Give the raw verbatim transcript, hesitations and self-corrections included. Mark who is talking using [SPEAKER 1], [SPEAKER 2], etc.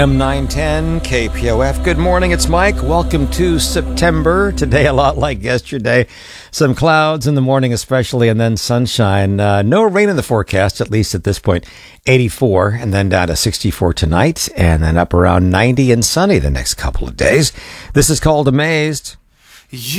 [SPEAKER 1] M nine ten K P O F. Good morning, it's Mike. Welcome to September. Today, a lot like yesterday. Some clouds in the morning especially, and then sunshine. Uh, no rain in the forecast, at least at this point. eighty-four, and then down to sixty-four tonight, and then up around ninety and sunny the next couple of days. This is called Amazed.
[SPEAKER 2] You